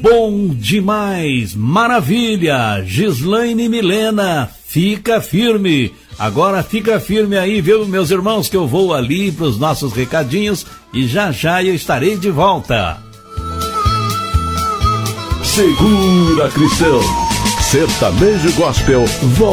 Bom demais, maravilha, Gislaine Milena, fica firme. Agora fica firme aí, viu, meus irmãos, que eu vou ali para os nossos recadinhos e já eu estarei de volta. Segura, Cristão. Sertanejo Gospel volta.